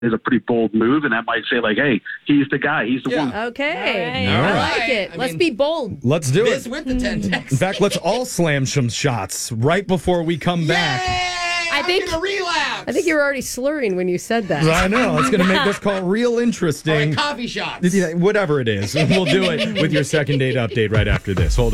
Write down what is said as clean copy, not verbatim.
is a pretty bold move, and that might say, like, hey, he's the guy. He's the one. Okay. All I right. like it. Let's be bold. Let's do This it. with the 10 text. In fact, let's all slam some shots right before we come back. I think- think a relapse. I think you were already slurring when you said that. I know. It's going to make this call real interesting. Coffee shots. Yeah, whatever it is. We'll do it with your second date update right after this. Hold on.